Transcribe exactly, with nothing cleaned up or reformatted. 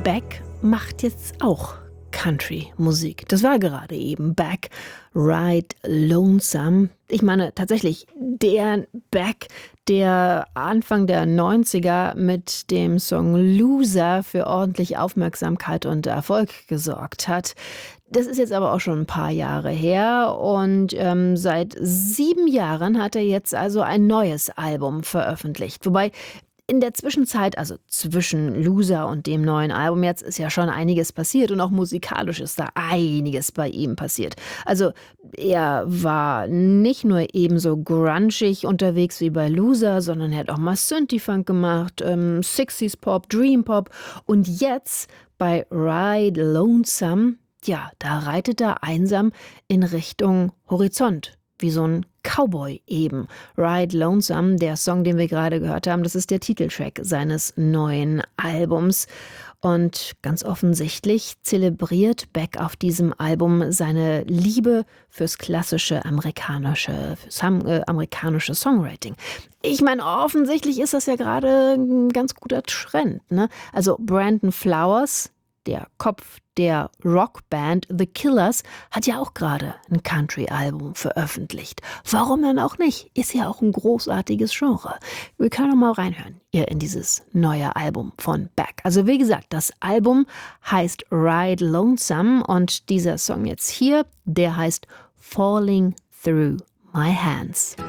Beck macht jetzt auch Country-Musik. Das war gerade eben Beck, Ride Lonesome. Ich meine tatsächlich, der Beck, der Anfang der neunziger mit dem Song Loser für ordentlich Aufmerksamkeit und Erfolg gesorgt hat. Das ist jetzt aber auch schon ein paar Jahre her und ähm, seit sieben Jahren hat er jetzt also ein neues Album veröffentlicht. Wobei in der Zwischenzeit, also zwischen Loser und dem neuen Album jetzt, ist ja schon einiges passiert und auch musikalisch ist da einiges bei ihm passiert. Also er war nicht nur ebenso grungig unterwegs wie bei Loser, sondern er hat auch mal Synthie-Funk gemacht, ähm, sixties Pop, Dream Pop und jetzt bei Ride Lonesome, ja, da reitet er einsam in Richtung Horizont. Wie so ein Cowboy eben. Ride Lonesome, der Song, den wir gerade gehört haben, das ist der Titeltrack seines neuen Albums. Und ganz offensichtlich zelebriert Beck auf diesem Album seine Liebe fürs klassische amerikanische, fürs äh, amerikanische Songwriting. Ich meine, offensichtlich ist das ja gerade ein ganz guter Trend, ne? Also Brandon Flowers, der Kopf der Rockband The Killers, hat ja auch gerade ein Country-Album veröffentlicht. Warum denn auch nicht? Ist ja auch ein großartiges Genre. Wir können doch mal reinhören hier in dieses neue Album von Beck. Also wie gesagt, das Album heißt Ride Lonesome und dieser Song jetzt hier, der heißt Falling Through My Hands.